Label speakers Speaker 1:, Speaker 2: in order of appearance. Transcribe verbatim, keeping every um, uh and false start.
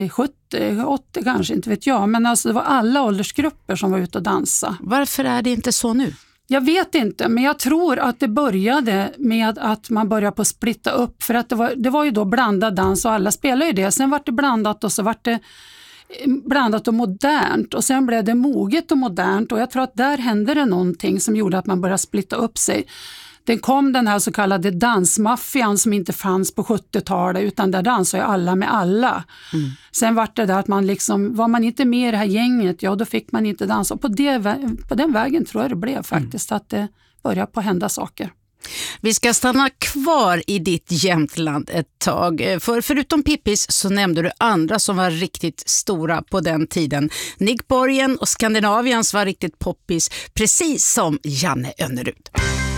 Speaker 1: sjuttio, åttio kanske, inte vet jag. Men alltså det var alla åldersgrupper som var ute och dansa.
Speaker 2: Varför är det inte så nu?
Speaker 1: Jag vet inte, men jag tror att det började med att man började på att splitta upp. För att det var, det var ju då blandad dans och alla spelade ju det. Sen var det blandat och så var det blandat och modernt. Och sen blev det moget och modernt. Och jag tror att där hände det någonting som gjorde att man började splitta upp sig. Det kom den här så kallade dansmaffian som inte fanns på sjuttiotalet, utan där dansade alla med alla. Mm. Sen var det där att man liksom, var man inte med i det här gänget, ja då fick man inte dansa. Och på, det, på den vägen tror jag det blev faktiskt, mm. att det började på hända saker.
Speaker 2: Vi ska stanna kvar i ditt Jämtland ett tag. För förutom Pippis så nämnde du andra som var riktigt stora på den tiden. Nick Borgen och Skandinaviens var riktigt poppis, precis som Janne Önnerud.